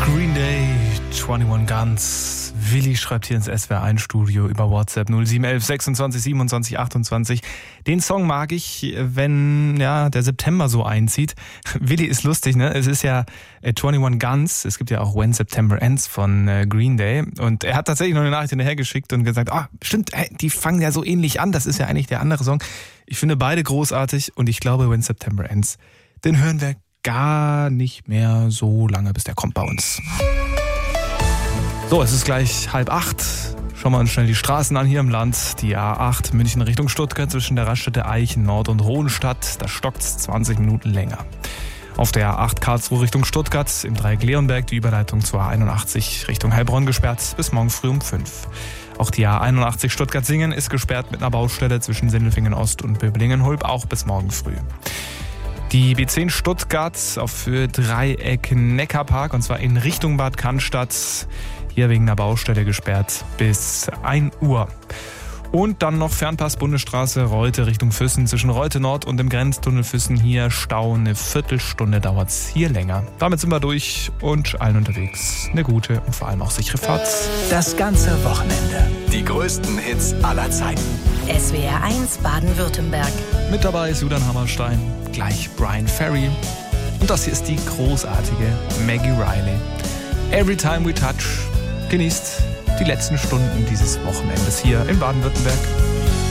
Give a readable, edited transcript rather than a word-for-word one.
Green Day, 21 Guns. Willi schreibt hier ins SWR1-Studio über WhatsApp 0711 26 27 28. Den Song mag ich, wenn der September so einzieht. Willi ist lustig, ne? Es ist ja 21 Guns. Es gibt ja auch When September Ends von Green Day. Und er hat tatsächlich noch eine Nachricht hinterhergeschickt und gesagt, stimmt, die fangen ja so ähnlich an. Das ist ja eigentlich der andere Song. Ich finde beide großartig und ich glaube, When September Ends, den hören wir gar nicht mehr so lange, bis der kommt bei uns. So, es ist gleich 7:30. Schauen wir uns schnell die Straßen an hier im Land. Die A8 München Richtung Stuttgart zwischen der Raststätte Eichen Nord und Hohenstadt. Da stockt's 20 Minuten länger. Auf der A8 Karlsruhe Richtung Stuttgart im Dreieck Leonberg die Überleitung zur A81 Richtung Heilbronn gesperrt bis morgen früh um 5. Auch die A81 Stuttgart-Singen ist gesperrt mit einer Baustelle zwischen Sindelfingen Ost und Böblingen-Hulb auch bis morgen früh. Die B10 Stuttgart auf Dreieck Neckarpark und zwar in Richtung Bad Cannstatt. Hier wegen einer Baustelle gesperrt bis 1 Uhr. Und dann noch Fernpass Bundesstraße Reute Richtung Füssen. Zwischen Reute Nord und dem Grenztunnel Füssen hier Stau. Eine Viertelstunde dauert's hier länger. Damit sind wir durch und allen unterwegs eine gute und vor allem auch sichere Fahrt. Das ganze Wochenende. Die größten Hits aller Zeiten. SWR1 Baden-Württemberg. Mit dabei ist Julian Hammerstein, gleich Brian Ferry. Und das hier ist die großartige Maggie Riley. Every Time We Touch. Genießt die letzten Stunden dieses Wochenendes hier in Baden-Württemberg.